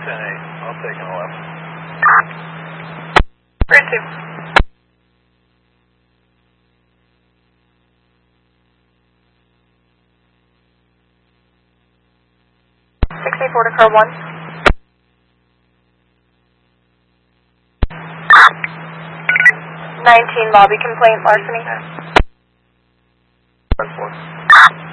10-8. I'll take an 11. Grid 2. .64 to car 1. 19 lobby complaint, larceny. 10-4.